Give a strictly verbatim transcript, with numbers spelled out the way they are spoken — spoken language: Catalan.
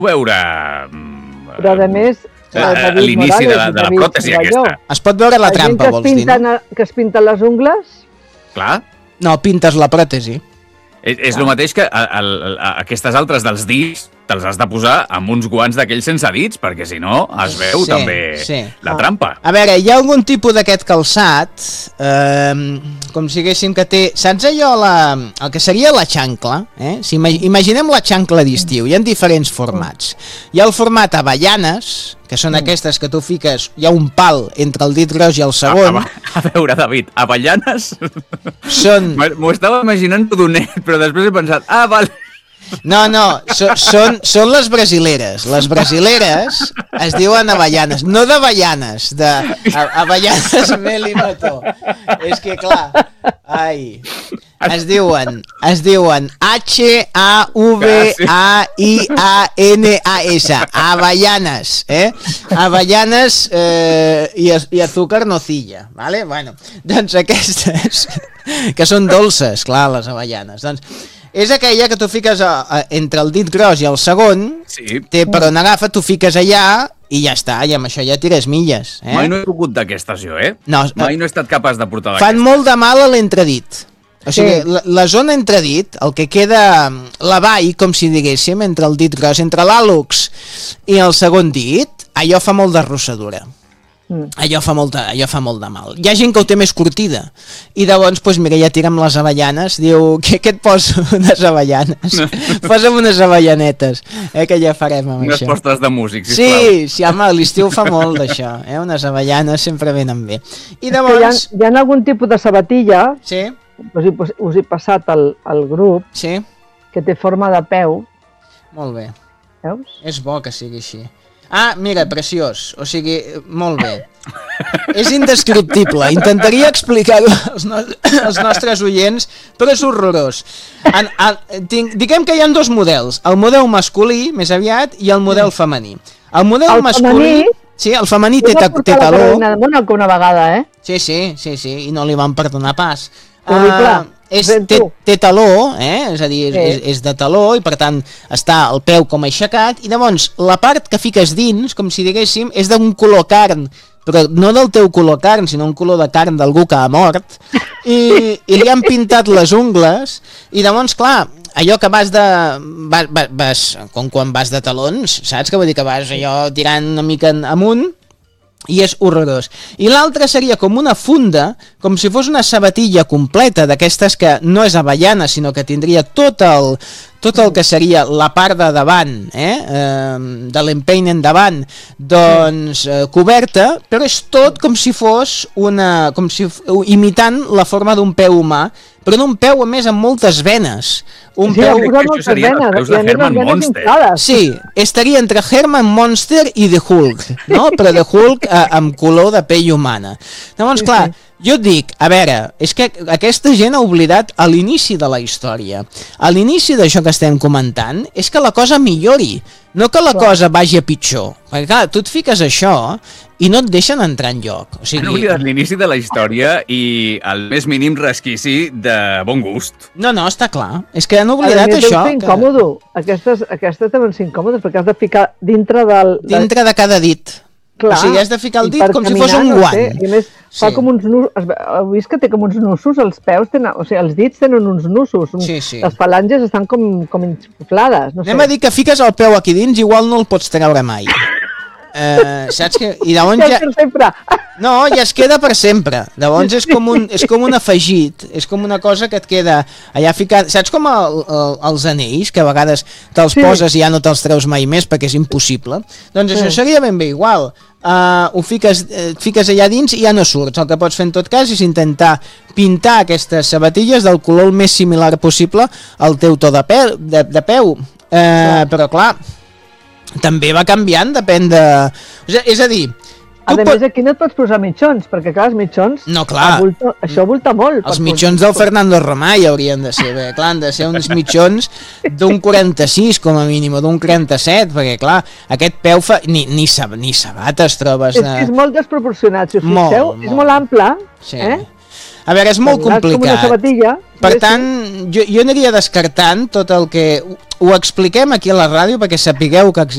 veure... Però a més... l'inici de, de la pròtesi aquesta. Es pot veure la trampa, vols dir, no? Que es pinten les ungles? Clar. No, pintes la pròtesi. És, és el mateix que a, a, a, aquestes altres dels dits te'ls has de posar amb uns guants d'aquells sense dits, perquè si no es veu sí, també sí. la trampa. A veure, hi ha algun tipus d'aquest calçat, eh, com si diguéssim que té... Saps allò, la, el que seria la xancla? Eh? Si imaginem la xancla d'estiu, hi ha diferents formats. Hi ha el format avellanes, que són mm. aquestes que tu fiques, hi ha un pal entre el dit gros i el segon. A, a, a veure, David, avellanes? Són... M'ho estava imaginant rodonet, però després he pensat, ah, val... No, no, so, són, són les brasileres. Les brasileres es diuen avellanes, no d'avellanes, d'avellanes melinoto. És que clar, ai, es diuen, es diuen H A V A I A N A S, avellanes, eh? Avellanes eh, i, i azúcar nocilla, vale? Bueno, doncs aquestes, que són dolces, clar, les avellanes, doncs... És aquella que tu fiques a, a, entre el dit gros i el segon, sí. té per on agafa, tu fiques allà i ja està, i amb això ja tires milles. Eh? Mai no he pogut d'aquestes jo, eh? No, Mai no he estat capaç de portar d'aquestes. Fan molt de mal a l'entredit. O sigui, sí. la, la zona entredit, el que queda la vall, com si diguéssim, entre el dit gros, entre l'àlux i el segon dit, allò fa molt de rossadura. Allò fa, molta, allò fa molt de mal. Hi ha gent que ho té més curtida i llavors, doncs mira, ja tira amb les avellanes, diu, què, què et poso? Unes avellanes. No. Posa'm unes avellanetes, eh, que ja farem amb unes això. Unes postres de músic, sisplau. Sí, sí, home, l'estiu fa molt d'això, eh? Unes avellanes sempre venen bé. I llavors... Hi ha, hi ha algun tipus de sabatilla, sí. us, he, us he passat al, al grup, sí. que té forma de peu. Molt bé. Veus? És bo que sigui així. Ah, mira, preciós, o sigui, molt bé. És indescriptible, intentaria explicar-ho als, no als nostres oients, però és horrorós. En, en, tinc, diguem que hi ha dos models, el model masculí, més aviat, i el model femení. El model el masculí... Femení, sí, el femení té, té taló. Una, una vegada, eh? Sí, sí, sí, sí, i no li van perdonar pas. Horrible. Uh, és, té, té taló, eh? És a dir, és, és de taló i per tant està el peu com aixecat i llavors la part que fiques dins, com si diguéssim, és d'un color carn, però no del teu color carn, sinó un color de carn d'algú que ha mort i, i li han pintat les ungles i llavors, clar, allò que vas de... Vas, vas, vas, com quan vas de talons, saps? Que vull dir que vas allò tirant una mica amunt i és horrorós. I l'altre seria com una funda, com si fos una sabatilla completa d'aquestes que no és avellana, sinó que tindria tot el, tot el que seria la part de davant, eh? Eh, de l'empeny en davant, doncs eh, coberta, però és tot com si fos una... com si imitant la forma d'un peu humà, però d'un peu a més amb moltes venes. Un sí, peu... moltes venes, peus de Herman Monster. Sí, estaria entre Herman Monster i The Hulk, no? Però The Hulk eh, amb color de pell humana. Llavors, clar, jo et dic, a veure, és que aquesta gent ha oblidat a l'inici de la història. A l'inici d'això que estem comentant és que la cosa millori, no que la cosa vagi a pitjor. Perquè clar, tu et fiques això i no et deixen entrar en lloc. O sigui... Han oblidat l'inici de la història i el més mínim resquici de bon gust. No, no, està clar. És que han oblidat això. Deu ser incòmodo. Que... Aquestes, aquestes deuen ser incòmodes perquè has de ficar dintre del... Dintre de cada dit. Clar, o sigui, has de ficar el dit com si fos un guant. No sé. I a més, fa sí. com uns nusos, heu vist que té com uns nusos, els peus tenen, o sigui, els dits tenen uns nusos, un, sí, sí. les falanges estan com, com inflades, no sé. Anem a dir que fiques el peu aquí dins, igual no el pots treure mai. Uh, saps que... I llavors ja... Per sempre. No, ja es queda per sempre. Llavors és com, un, és com un afegit, és com una cosa que et queda allà ficat. Saps com el, el, els anells, que a vegades te'ls sí. poses i ja no te'ls treus mai més perquè és impossible? Doncs això sí. seria ben bé igual. Uh, ho fiques, et fiques allà dins i ja no surts. El que pots fer en tot cas és intentar pintar aquestes sabatilles del color més similar possible al teu to de, peu, de, de peu. Uh, però clar, també va canviant, depèn de... És a dir... A més, pot... aquí no et pots posar mitjons, perquè clar, els mitjons... No, clar. Volta, això volta molt. Els mitjons del Fernando Romay haurien de ser, bé, clar, han de ser uns mitjons d'un quaranta-sis, com a mínim, o d'un quaranta-set, perquè clar, aquest peu fa... Ni, ni, sab... ni sabates trobes... És que és molt desproporcionat, si us molt, fixeu, molt. és molt ample, sí. eh? A veure, és molt complicat. Com una sabatilla. Per tant, jo, jo aniria descartant tot el que... Ho expliquem aquí a la ràdio perquè sapigueu que